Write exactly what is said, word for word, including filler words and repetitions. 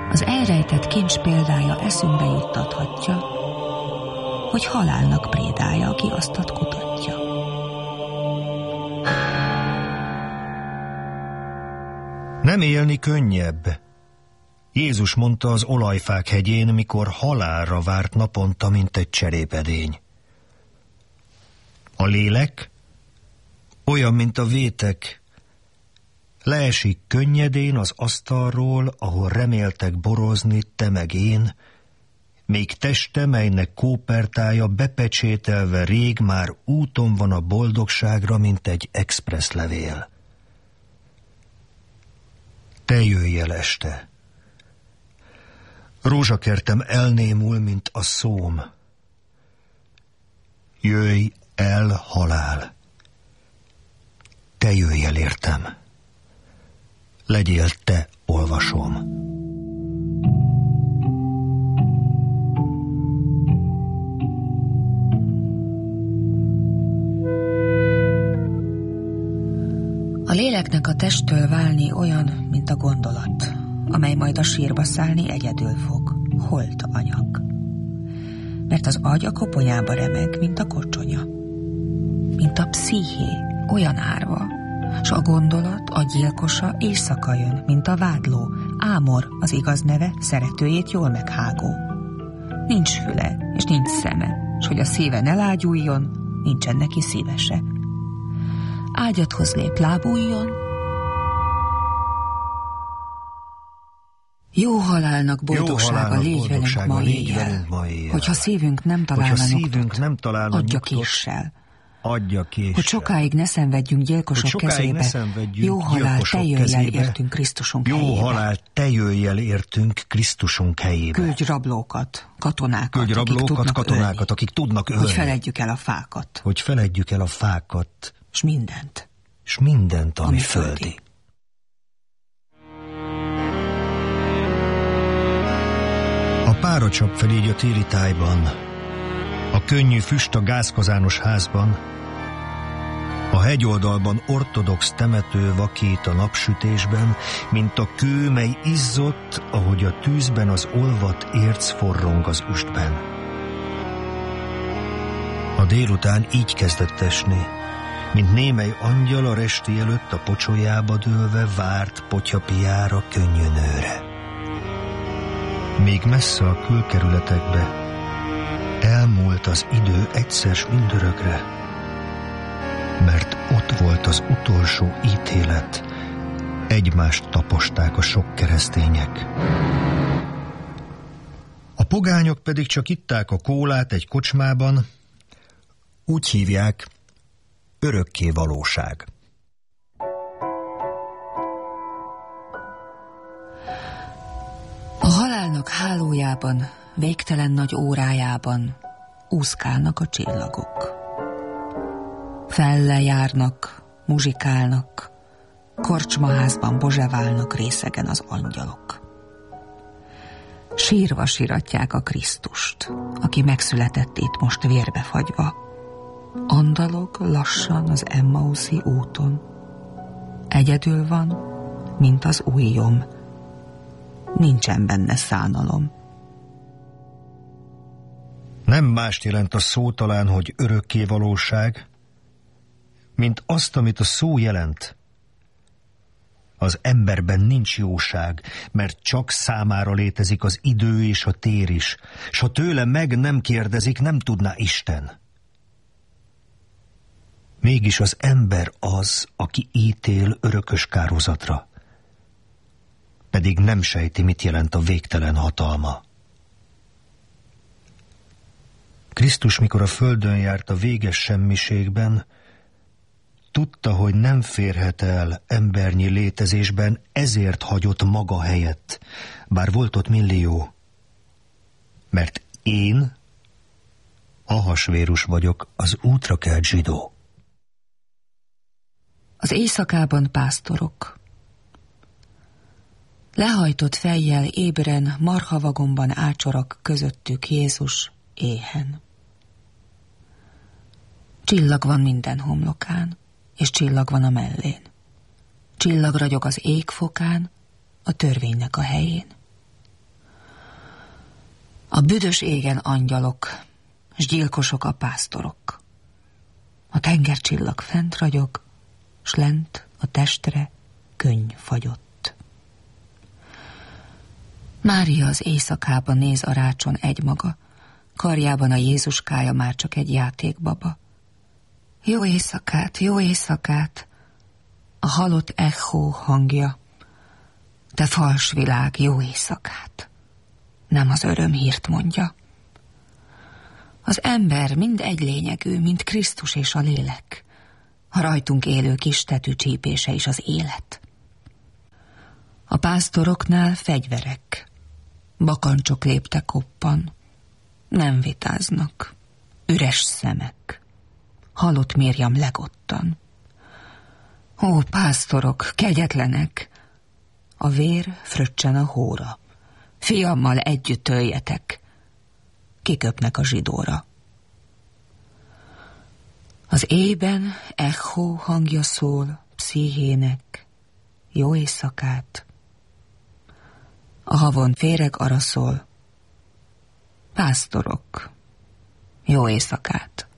Az elrejtett kincs példája eszünkbe juttathatja, hogy halálnak prédája, aki asztat kutatja. Nem élni könnyebb. Jézus mondta az olajfák hegyén, mikor halálra várt naponta, mint egy cserépedény. A lélek olyan, mint a vétek, leesik könnyedén az asztalról, ahol reméltek borozni te meg én, még teste, melynek kópertája bepecsételve rég már úton van a boldogságra, mint egy expressz levél. Te jöjj el este. Rózsakertem elnémul, mint a szóm. Jöjj el, halál. Te jöjj el értem. Legyél te olvasom. A léleknek a testtől válni olyan, mint a gondolat, amely majd a sírba szállni egyedül fog, holt anyag. Mert az agy a koponyába remeg, mint a kocsonya. Mint a psziché, olyan árva, s a gondolat, a gyilkosa éjszaka jön, mint a vádló, Ámor az igaz neve, szeretőjét jól meghágó. Nincs füle, és nincs szeme, s hogy a szíve ne lágyuljon, nincsen neki szíve se. Ágyadhoz lép, lábuljon. Jó halálnak boldogsága, légy velünk ma éjjel, hogyha szívünk nem találna nyugtot, adja késsel. Adja késsel. Hogy sokáig ne szenvedjünk gyilkosok kezébe, jó halál, te jöjj el értünk Krisztusunk jó helyébe. Jó halál, te jöjj el értünk Krisztusunk helyébe. Küldj rablókat, katonákat, Küldj rablókat, akik katonákat, ölni, akik tudnak ölni. hogy feledjük el a fákat. Hogy feledjük el a fákat. S mindent. S mindent, ami, ami földi. földi. A pára csap fel így a téli tájban, a könnyű füst a gázkazános házban, a hegyoldalban ortodox temető vakít a napsütésben, mint a kő, mely izzott, ahogy a tűzben az olvadt érc forrong az üstben. A délután így kezdett esni, mint némely angyal a resti előtt a pocsolyába dőlve várt potyapiára könnyű nőre. Még messze a külkerületekbe elmúlt az idő egyszer s mindörökre, mert ott volt az utolsó ítélet, egymást taposták a sok keresztények. A pogányok pedig csak itták a kólát egy kocsmában, úgy hívják, örökké valóság. A halálnak hálójában, végtelen nagy órájában úszkálnak a csillagok. Fellejárnak, muzsikálnak, korcsmaházban bozseválnak részegen az angyalok. Sírva síratják a Krisztust, aki megszületett itt most vérbefagyva. Andalog lassan az Emmauszi úton. Egyedül van, mint az ujjom. Nincsen benne szánalom. Nem mást jelent a szó talán, hogy örökké valóság, mint azt, amit a szó jelent. Az emberben nincs jóság, mert csak számára létezik az idő és a tér is, s ha tőle meg nem kérdezik, nem tudná Isten. Mégis az ember az, aki ítél örökös kárhozatra, pedig nem sejti, mit jelent a végtelen hatalma. Krisztus, mikor a földön járt a véges semmiségben, tudta, hogy nem férhet el embernyi létezésben, ezért hagyott maga helyett, bár volt ott millió. Mert én, Ahasvérus vagyok, az útra kelt zsidó. Az éjszakában pásztorok. Lehajtott fejjel ébren, marhavagomban ácsorog közöttük Jézus éhen. Csillag van minden homlokán, és csillag van a mellén. Csillag ragyog az égfokán, a törvénynek a helyén. A büdös égen angyalok, s gyilkosok a pásztorok. A tengercsillag fent ragyog, s lent a testre könny fagyott. Mária az éjszakában néz a rácson egymaga, karjában a Jézuskája már csak egy játékbaba. Jó éjszakát, jó éjszakát, a halott echó hangja. Te fals világ, jó éjszakát, nem az örömhírt mondja. Az ember mind egy lényegű, mint Krisztus és a lélek. A rajtunk élő kis tetű csípése is az élet. A pásztoroknál fegyverek, bakancsok léptek koppan, nem vitáznak, üres szemek, halott Mérjam legottan. Ó, pásztorok, kegyetlenek, a vér fröccsen a hóra, fiammal együtt öljetek, kiköpnek a zsidóra. Az éjben echó hangja szól pszichének, jó éjszakát. A havon féreg araszol, pásztorok, jó éjszakát.